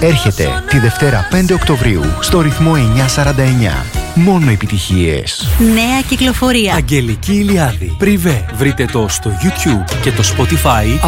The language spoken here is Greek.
Έρχεται τη Δευτέρα 5 Οκτωβρίου στο ρυθμό 949. Μόνο επιτυχίες. Νέα κυκλοφορία. Αγγελική Ηλιάδη. Πριβέ. Βρείτε το στο YouTube και το Spotify.